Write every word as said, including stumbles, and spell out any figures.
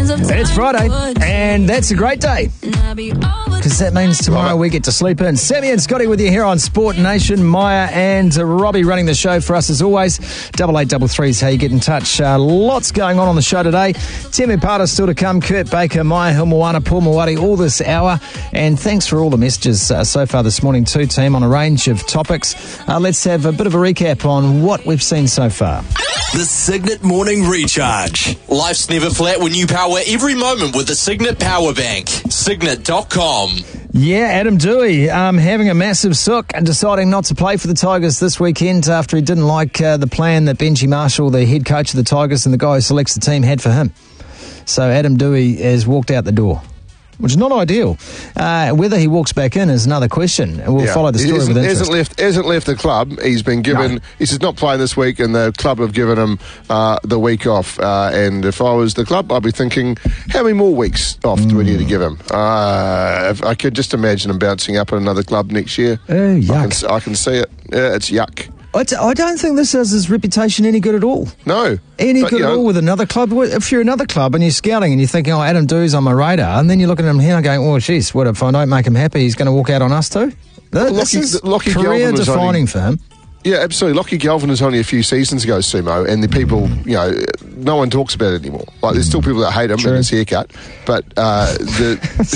It's Friday, and that's a great day, because that means tomorrow we get to sleep in. Sammy and Scotty with you here on Sport Nation. Maya and Robbie running the show for us as always. Double eight double three is how you get in touch. Uh, lots going on on the show today. Temi Pata still to come. Kurt Baker, Maya Hilmawana, Paul Mawari all this hour. And thanks for all the messages uh, so far this morning too, team, on a range of topics. Uh, let's have a bit of a recap on what we've seen so far. The Signet Morning Recharge. Life's never flat when you power every moment with the Signet Power Bank. Signet dot com. Yeah, Adam Dewey um, having a massive sook and deciding not to play for the Tigers this weekend after he didn't like uh, the plan that Benji Marshall, the head coach of the Tigers and the guy who selects the team, had for him. So Adam Dewey has walked out the door, which is not ideal. Uh, whether he walks back in is another question, and we'll yeah. follow the story with interest. Hasn't left, hasn't left the club. He's been given. No. He says not playing this week, and the club have given him uh, the week off. Uh, and if I was the club, I'd be thinking, how many more weeks off mm. do we need to give him? Uh, if I could just imagine him bouncing up at another club next year. Oh, yuck. I can, I can see it. Yeah, it's yuck. I, d- I don't think this does his reputation any good at all. No. Any but, good you know, at all with another club. If you're another club and you're scouting and you're thinking, oh, Adam Dewey's on my radar, and then you're looking at him here and going, oh, jeez, what if I don't make him happy, he's going to walk out on us too? This Lockie, is Lockie career-defining only, for him. Yeah, absolutely. Lockie Galvin was only a few seasons ago, Sumo, and the people, you know, no one talks about it anymore. Like, there's still people that hate him True. and his haircut, but uh, the